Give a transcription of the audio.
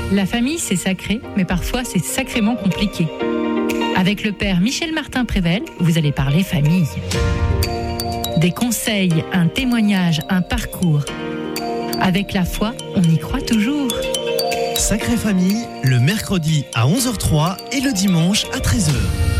La famille, c'est sacré, mais parfois c'est sacrément compliqué. Avec le père Michel Martin-Prével, vous allez parler famille. Des conseils, un témoignage, un parcours. Avec la foi, on y croit toujours. Sacrée Famille, le mercredi à 11h03 et le dimanche à 13h.